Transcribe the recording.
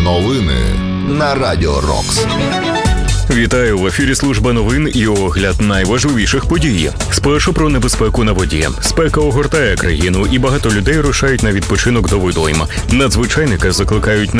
Новини на Радіо Рокс. Вітаю! В ефірі служба новин і огляд найважливіших подій. Спершу про небезпеку на воді. Спека огортає країну і багато людей рушають на відпочинок до водойм. Надзвичайники закликають